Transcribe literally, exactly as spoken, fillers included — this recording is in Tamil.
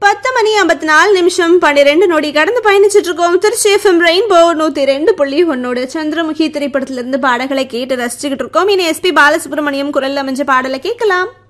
பத்து மணி ஐம்பத்தி நாலு நிமிஷம் பன்னிரெண்டு நொடி கடந்து பயணிச்சுட்டு இருக்கோம். திருச்சி எஃப்எம் ரெயின்போ நூத்தி ரெண்டு புள்ளி ஒன்னோட சந்திரமுகி திரைப்படத்திலிருந்து பாடல்களை கேட்டு ரசிச்சுக்கிட்டு இருக்கோம். இனி எஸ்பி பாலசுப்ரமணியம் குரல் அமைஞ்ச பாடலை கேட்கலாம்.